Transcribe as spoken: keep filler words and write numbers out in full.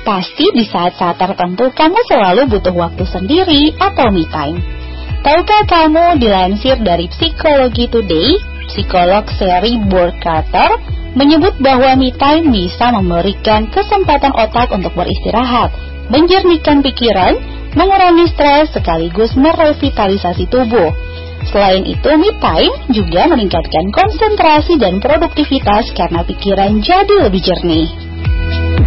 Pasti di saat-saat tertentu kamu selalu butuh waktu sendiri atau me time. Tahukah kamu, dilansir dari Psychology Today, psikolog seri Bob Carter menyebut bahwa me time bisa memberikan kesempatan otak untuk beristirahat, menjernihkan pikiran, mengurangi stres sekaligus merevitalisasi tubuh. Selain itu, me time juga meningkatkan konsentrasi dan produktivitas karena pikiran jadi lebih jernih.